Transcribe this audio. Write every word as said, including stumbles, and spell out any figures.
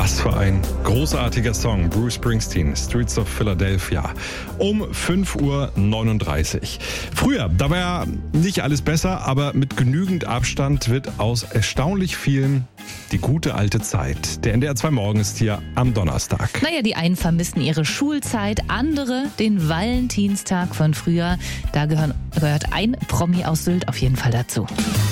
Was für ein großartiger Song. Bruce Springsteen, Streets of Philadelphia. Um fünf Uhr neununddreißig. Früher, da war ja nicht alles besser, aber mit genügend Abstand wird aus erstaunlich vielen die gute alte Zeit. Der N D R zwei Morgen ist hier am Donnerstag. Naja, die einen vermissen ihre Schulzeit, andere den Valentinstag von früher. Da gehören, gehört ein Promi aus Sylt auf jeden Fall dazu.